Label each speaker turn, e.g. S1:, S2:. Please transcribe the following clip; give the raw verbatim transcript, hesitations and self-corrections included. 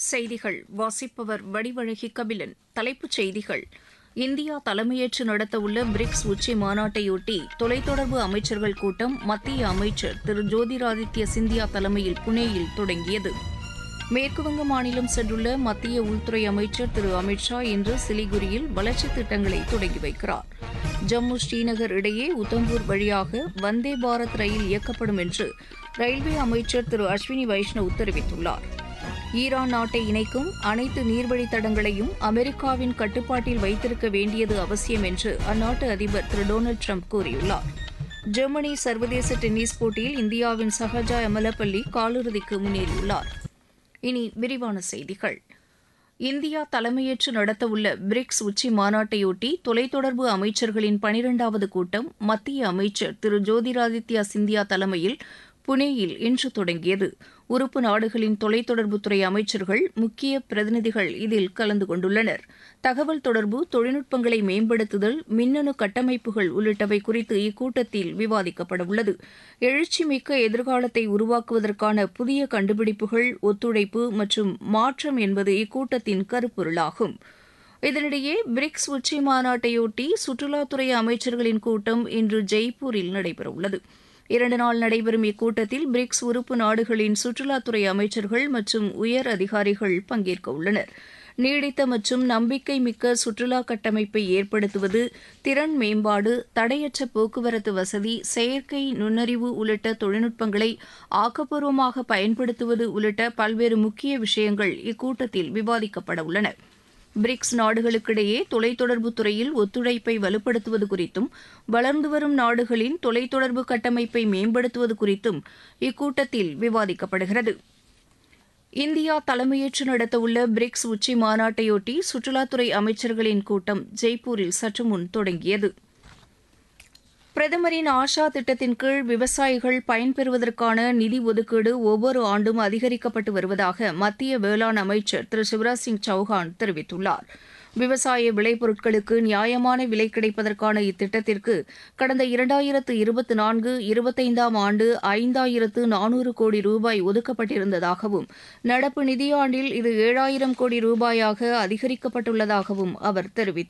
S1: செய்திகள் வாசிப்பவர் வடிவழகி கபிலன். தலைப்புச் செய்திகள்: இந்தியா தலைமையேற்று நடத்தவுள்ள பிரிக்ஸ் உச்சி மாநாட்டையொட்டி தொலைத்தொடர்பு அமைச்சர்கள் கூட்டம் மத்திய அமைச்சர் திரு ஜோதிராதித்ய சிந்தியா தலைமையில் புனேயில் தொடங்கியது. மேற்குவங்க மாநிலம் சென்றுள்ள மத்திய உள்துறை அமைச்சர் திரு அமித் ஷா இன்று சிலிகுரியில் வளர்ச்சித் திட்டங்களை தொடங்கி வைக்கிறார். ஜம்மு ஸ்ரீநகர் இடையே உத்தம்பூர் வழியாக வந்தே பாரத் ரயில் இயக்கப்படும் என்று ரயில்வே அமைச்சர் திரு அஸ்வினி வைஷ்ணவ் தெரிவித்துள்ளார். ஈரான் நாட்டை இணைக்கும் அனைத்து நீர்வழித் தடங்களையும் அமெரிக்காவின் கட்டுப்பாட்டில் வைத்திருக்க வேண்டியது அவசியம் என்று அந்நாட்டு அதிபர் திரு டொனால்டு ட்ரம்ப் கூறியுள்ளார். ஜெர்மனி சர்வதேச டென்னிஸ் போட்டியில் இந்தியாவின் சஹஜா எமலப்பள்ளி காலிறுதிக்கு முன்னேறியுள்ளார். இனி விரிவான செய்திகள். இந்தியா தலைமையேற்று நடத்தவுள்ள பிரிக்ஸ் உச்சி மாநாட்டையொட்டி தொலைத்தொடர்பு அமைச்சர்களின் பனிரெண்டாவது கூட்டம் மத்திய அமைச்சர் திரு ஜோதிராதித்யா சிந்தியா தலைமையில் புனேயில் இன்று தொடங்கியது. உறுப்பு நாடுகளின் தொலைத்தொடர்புத்துறை அமைச்சர்கள், முக்கிய பிரதிநிதிகள் இதில் கலந்து கொண்டுள்ளனர். தகவல் தொடர்பு தொழில்நுட்பங்களை மேம்படுத்துதல், மின்னணு கட்டமைப்புகள் உள்ளிட்டவை குறித்து இக்கூட்டத்தில் விவாதிக்கப்படவுள்ளது. எழுச்சிமிக்க எதிர்காலத்தை உருவாக்குவதற்கான புதிய கண்டுபிடிப்புகள், ஒத்துழைப்பு மற்றும் மாற்றம் என்பது இக்கூட்டத்தின் கருப்பொருளாகும். இதனிடையே பிரிக்ஸ் உச்சி மாநாட்டையொட்டி சுற்றுலாத்துறை அமைச்சர்களின் கூட்டம் இன்று ஜெய்ப்பூரில் நடைபெறவுள்ளது. இரண்டு நாள் நடைபெறும் இக்கூட்டத்தில் பிரிக்ஸ் உறுப்பு நாடுகளின் சுற்றுலாத்துறை அமைச்சர்கள் மற்றும் உயர் அதிகாரிகள் பங்கேற்க உள்ளனர். நீடித்த மற்றும் நம்பிக்கை மிக்க சுற்றுலா கட்டமைப்பை ஏற்படுத்துவது, திறன் மேம்பாடு, தடையற்ற போக்குவரத்து வசதி, செயற்கை நுண்ணறிவு உள்ளிட்ட தொழில்நுட்பங்களை ஆக்கப்பூர்வமாக பயன்படுத்துவது உள்ளிட்ட பல்வேறு முக்கிய விஷயங்கள் இக்கூட்டத்தில் விவாதிக்கப்பட உள்ளன. பிரிக்ஸ் நாடுகளுக்கிடையே தொலைத்தொடர்பு துறையில் ஒத்துழைப்பை வலுப்படுத்துவது குறித்தும், வளர்ந்து வரும் நாடுகளின் தொலைத்தொடர்பு கட்டமைப்பை மேம்படுத்துவது குறித்தும் இக்கூட்டத்தில் விவாதிக்கப்படுகிறது. இந்தியா தலைமையேற்று நடத்தவுள்ள பிரிக்ஸ் உச்சி மாநாட்டையொட்டி சுற்றுலாத்துறை அமைச்சர்களின் கூட்டம் ஜெய்ப்பூரில் சற்றுமுன் தொடங்கியது. பிரதமரின் ஆஷா திட்டத்தின் கீழ் விவசாயிகள் பயன்பெறுவதற்கான நிதி ஒதுக்கீடு ஒவ்வொரு ஆண்டும் அதிகரிக்கப்பட்டு வருவதாக மத்திய வேளாண் அமைச்சர் திரு சிவராஜ் சிங் சௌஹான் தெரிவித்துள்ளார். விவசாய விளைபொருட்களுக்கு நியாயமான விலை கிடைப்பதற்கான இத்திட்டத்திற்கு கடந்த இரண்டாயிரத்து இருபத்தி நான்கு இருபத்தைந்தாம் ஆண்டு ஐந்தாயிரத்து நானூறு கோடி ரூபாய் ஒதுக்கப்பட்டிருந்ததாகவும், நடப்பு நிதியாண்டில் இது ஏழாயிரம் கோடி ரூபாயாக அதிகரிக்கப்பட்டுள்ளதாகவும் அவர் தெரிவித்தார்.